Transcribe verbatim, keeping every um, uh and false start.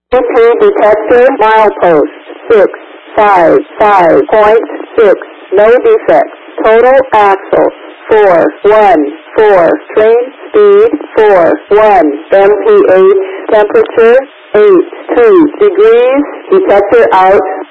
T three detector milepost six five five point six, no defects. Total axle four one four, train speed four one, M P H temperature eight two degrees, detector out.